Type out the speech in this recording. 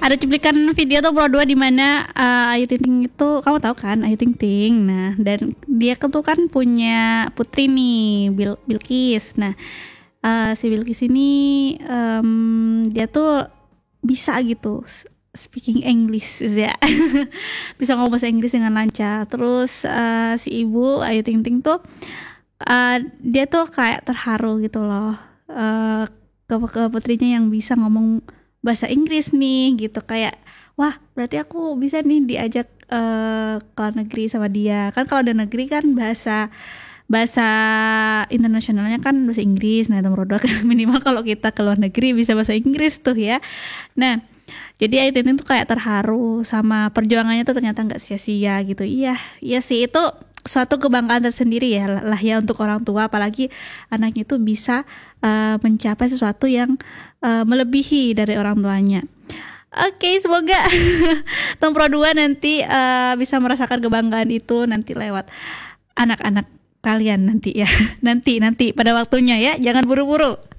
ada cuplikan video tuh Pro 2 di mana Ayu Ting Ting itu, kamu tahu kan Ayu Ting Ting. Nah, dan dia tuh kan punya putri nih, Bilqis. Nah, si Bilqis ini dia tuh bisa gitu speaking English ya. Bisa ngomong bahasa Inggris dengan lancar. Terus si ibu Ayu Ting Ting tuh dia tuh kayak terharu gitu loh ke putrinya yang bisa ngomong bahasa Inggris nih gitu, kayak wah berarti aku bisa nih diajak ke luar negeri sama dia. Kan kalau di negeri kan bahasa internasionalnya kan bahasa Inggris. Nah nomor 2 kan minimal kalau kita ke luar negeri bisa bahasa Inggris tuh ya. Nah jadi Ayu Ting Ting tuh kayak terharu sama perjuangannya tuh, ternyata nggak sia-sia gitu. Iya sih, itu suatu kebanggaan tersendiri ya lah ya untuk orang tua, apalagi anaknya tuh bisa mencapai sesuatu yang melebihi dari orang tuanya. Oke, semoga Tom Pro 2 nanti bisa merasakan kebanggaan itu nanti lewat anak-anak kalian nanti ya. Nanti pada waktunya ya, jangan buru-buru.